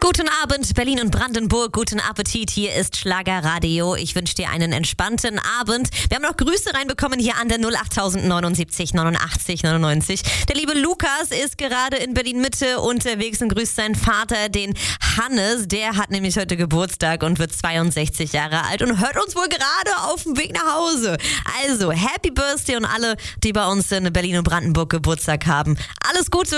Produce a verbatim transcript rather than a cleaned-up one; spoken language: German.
Guten Abend, Berlin und Brandenburg. Guten Appetit. Hier ist Schlagerradio. Ich wünsche dir einen entspannten Abend. Wir haben noch Grüße reinbekommen hier an der null acht neunundsiebzig neunundachtzig neunundneunzig. Der liebe Lukas ist gerade in Berlin-Mitte unterwegs und grüßt seinen Vater, den Hannes. Der hat nämlich heute Geburtstag und wird zweiundsechzig Jahre alt und hört uns wohl gerade auf dem Weg nach Hause. Also, Happy Birthday und alle, die bei uns in Berlin und Brandenburg Geburtstag haben. Alles Gute.